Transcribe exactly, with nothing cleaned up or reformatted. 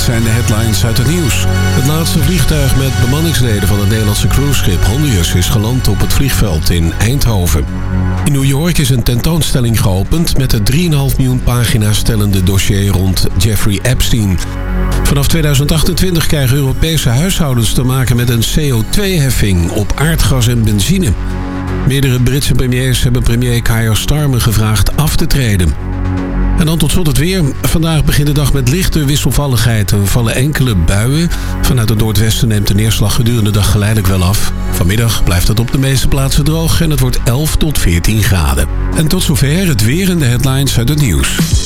zijn de headlines uit het nieuws. Het laatste vliegtuig met bemanningsleden van het Nederlandse cruiseschip Hondius is geland op het vliegveld in Eindhoven. In New York is een tentoonstelling geopend met het drie komma vijf miljoen pagina's tellende dossier rond Jeffrey Epstein. Vanaf tweeduizend achtentwintig krijgen Europese huishoudens te maken met een C O twee heffing op aardgas en benzine. Meerdere Britse premiers hebben premier Keir Starmer gevraagd af te treden. En dan tot slot het weer. Vandaag begint de dag met lichte wisselvalligheid. Er vallen enkele buien. Vanuit het noordwesten neemt de neerslag gedurende de dag geleidelijk wel af. Vanmiddag blijft het op de meeste plaatsen droog en het wordt elf tot veertien graden. En tot zover het weer en de headlines uit het nieuws.